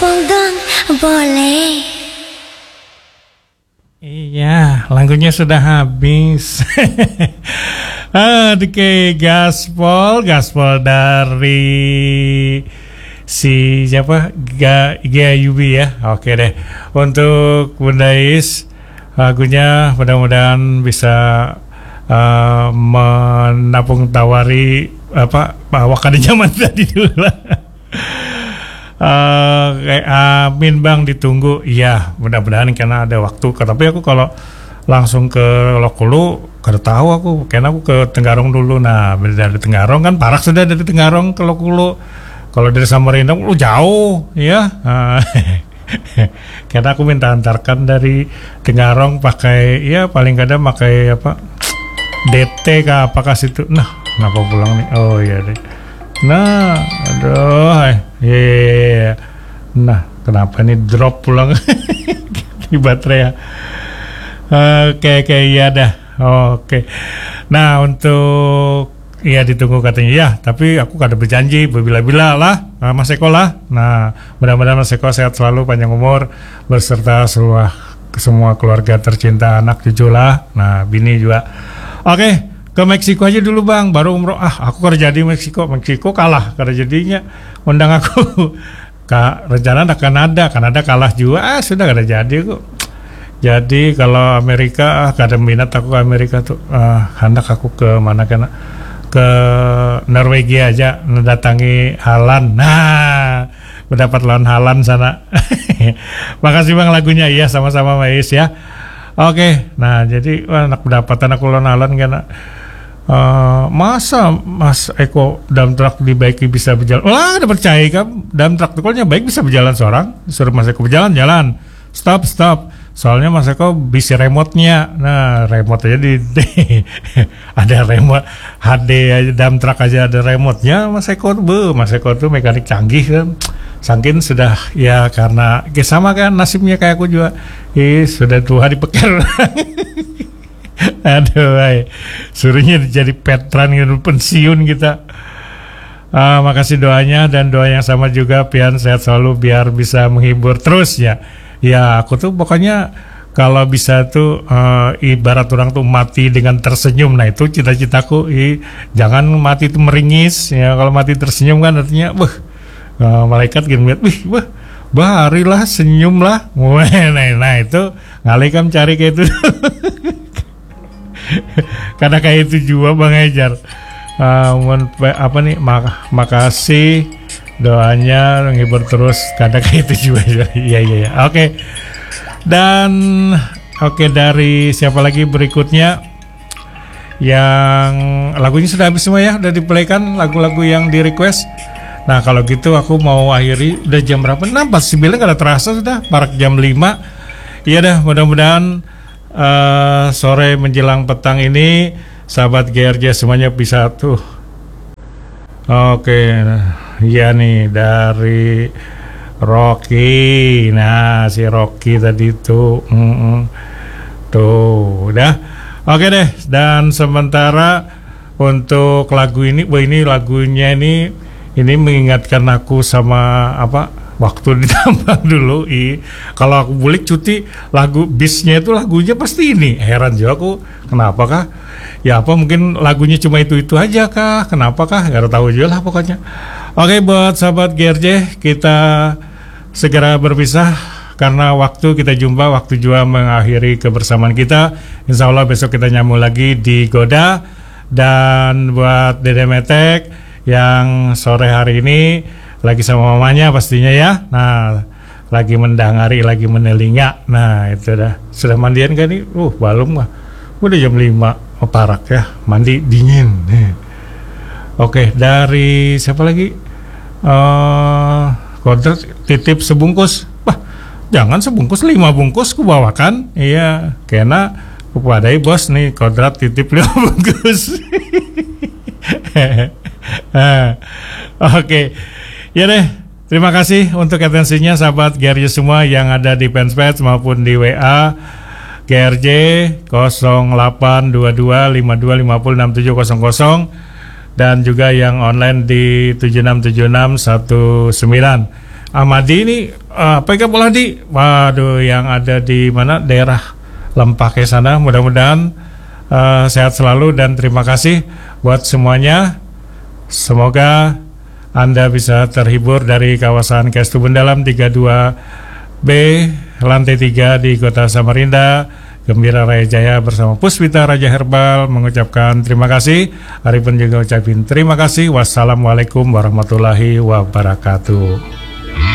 ngomong dong, boleh? Iya, lagunya sudah habis. Oke, gaspol dari si siapa? Gayubi ya. Oke deh. Untuk Bunda Is, lagunya mudah-mudahan bisa menapung tawari wakada zaman tadi dulu lah. Amin bang, ditunggu. Iya, mudah-mudahan karena ada waktu. Tapi aku kalau langsung ke Lokulu, kada tahu aku. Karena aku ke Tenggarong dulu. Nah, dari Tenggarong kan Parak sudah dari Tenggarong ke Lokulu. Kalau dari Samarinda jauh, ya. Karena aku minta antarkan dari Tenggarong pakai, ya paling kadang pakai apa? DT kah apakah situ. Nah, kenapa pulang nih? Oh iya deh. Nah, aduh, yeah. Nah, kenapa nih drop pulang di baterai ya? Oke, iya dah. Oke. Nah, untuk ya ditunggu katanya ya, tapi aku kada berjanji bila-bila lah, Mas Eko lah. Nah, mudah-mudahan Mas Eko sehat selalu, panjang umur, berserta semua keluarga tercinta, anak cucu lah. Nah, bini juga. Oke. Ke Meksiko aja dulu bang, baru umroh. Aku kerja di Meksiko kalah, karena jadinya undang aku. Rencana ada Kanada kalah juga, sudah gak ada jadi kok. Jadi kalau Amerika, gak ada minat aku ke Amerika tuh. Hendak aku ke mana kan? Ke Norwegia aja, mendatangi Halan. Nah, mendapat lawan Halan sana. Makasih bang lagunya, iya sama-sama Mais ya. Oke, nah jadi anak pendapatan aku lawan Halan karena masa Mas Eko dump truck dibaiki bisa berjalan? Wah, udah percaya kan? Dump truck itu baik bisa berjalan seorang. Suruh Mas Eko berjalan. Stop. Soalnya Mas Eko bisa remote-nya. Nah, remote aja ada remote HD aja, dump truck aja ada remote-nya. Mas Eko tuh mekanik canggih kan. Saking sudah ya karena sama kan nasibnya kayak aku juga. Sudah tua dipeker. Aduh, suruhnya jadi veteran gitu, pensiun kita. Makasih doanya dan doa yang sama juga, Pian sehat selalu biar bisa menghibur terus ya. Ya aku tuh pokoknya kalau bisa tuh ibarat orang tuh mati dengan tersenyum. Nah itu cita-citaku. Jangan mati itu meringis ya. Kalau mati tersenyum kan artinya malaikat gitu lihat, baharilah senyumlah. Nah itu ngalikan cari kayak itu. Karena kayak itu juga Bang Ejar. Makasih doanya menghibur terus. Karena kayak itu juga. Iya. Oke. Dan dari siapa lagi berikutnya? Yang lagunya sudah habis semua ya, udah di-playkan lagu-lagu yang di request. Nah kalau gitu aku mau akhiri. Udah jam berapa? 49 kada terasa sudah. Parak jam 5. Iya dah, mudah-mudahan sore menjelang petang ini sahabat GRJ semuanya bisa tuh. Oke, iya nih dari Rocky. Nah si Rocky tadi tuh tuh udah. Oke deh, dan sementara untuk lagu ini, ini lagunya ini mengingatkan aku sama waktu di tambang dulu. Kalau aku boleh cuti, lagu bisnya itu lagunya pasti ini. Heran juga aku, kenapa kah? Ya mungkin lagunya cuma itu aja kah? Kenapa kah? Gak tahu juga lah pokoknya. Oke, buat sahabat GRJ, kita segera berpisah karena waktu kita jumpa, waktu juga mengakhiri kebersamaan kita. Insya Allah besok kita nyambung lagi di Goda. Dan buat Dede Metek yang sore hari ini lagi sama mamanya pastinya ya. Nah, lagi mendangari, lagi menelinga. Nah, itu dah. Sudah mandian kan nih? Belum mah. Udah jam 5. Parak ya. Mandi dingin. Oke, dari siapa lagi? Kodrat titip sebungkus. Jangan sebungkus, 5 bungkus ku bawakan. Iya, karena kepadai bos nih, Kodrat titip 5 bungkus. Oke. Ya deh, terima kasih untuk atensinya sahabat GRJ semua yang ada di fanpage maupun di WA GRJ 082252506700 dan juga yang online di 767619. Amadi ini PK Poladi, waduh yang ada di mana daerah Lempake sana, mudah-mudahan sehat selalu dan terima kasih buat semuanya. Semoga Anda bisa terhibur dari kawasan KS Tubun Dalam 32B lantai 3 di Kota Samarinda. Gembira Raya Jaya bersama Puspita Raja Herbal mengucapkan terima kasih. Arifin juga ucapin terima kasih. Wassalamualaikum warahmatullahi wabarakatuh.